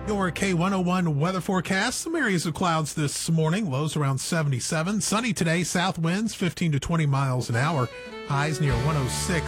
Your K101 weather forecast. Some areas of clouds this morning. Lows around 77. Sunny today. South winds 15 to 20 miles an hour. Highs near 106.